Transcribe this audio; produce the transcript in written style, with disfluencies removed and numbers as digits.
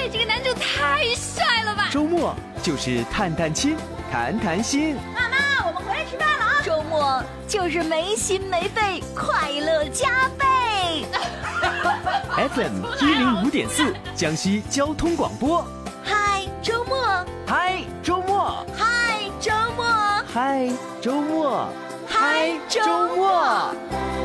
哎，这个男主太帅了吧！ 周末就是探探亲，谈谈心。 妈妈，我们回来吃饭了啊！ 周末就是没心没肺，快乐加倍。 FM 105.4，江西交通广播。 嗨，周末！ 嗨，周末！ 嗨，周末！ 嗨，周末！ 嗨，周末！